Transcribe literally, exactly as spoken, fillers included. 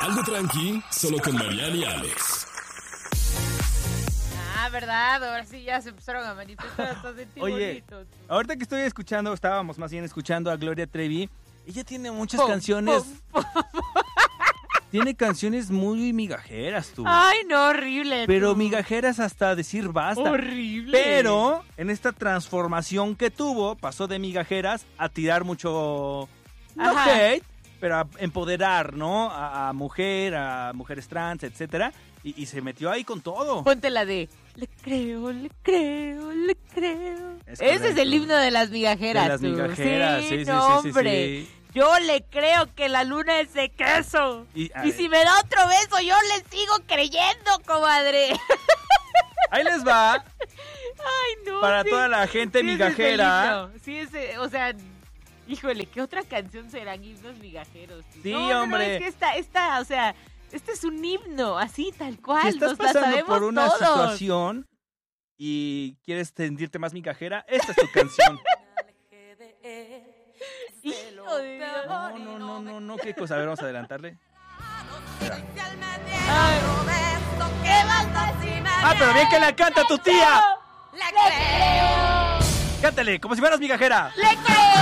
Algo tranqui, solo con Mariana y Alex. Ah, ¿verdad? Ahora sí ya se empezaron a manifestar hasta sentir Oye, bonito. ahorita que estoy escuchando, estábamos más bien escuchando a Gloria Trevi, ella tiene muchas Pum, canciones, pum, pum. tiene canciones muy migajeras tú. Ay, no, horrible. Pero tú. migajeras hasta decir basta. Horrible. Pero en esta transformación que tuvo, pasó de migajeras a tirar mucho, no Ajá. hate, pero a empoderar, ¿no? A, a mujer, a mujeres trans, etcétera. Y, y se metió ahí con todo. Ponte la de le creo, le creo, le creo. Es Ese es correcto. el himno de las migajeras. De las tú. migajeras, sí, sí, sí, no, sí, hombre. sí. Yo le creo que la luna es de queso. Y, Y, ay, si me da otro beso, yo le sigo creyendo, comadre. ahí les va. Ay, no. Para sí. toda la gente Sí, ese es el migajera. himno. Sí, ese, o sea, híjole, ¿qué otra canción serán himnos migajeros? Sí, No, no, no, hombre. es que esta, esta, o sea, este es un himno, así, tal cual. Si estás nos la pasando sabemos por una todos. situación y quieres sentirte más migajera, esta es tu canción. Hijo de Dios. No, no, no, no, no, qué cosa. A ver, vamos a adelantarle. Espera. Ay, ¿qué vas a decir? Ah, pero bien que la canta tu tía. ¡Le creo! Cántale, como si fueras migajera. ¡Le creo!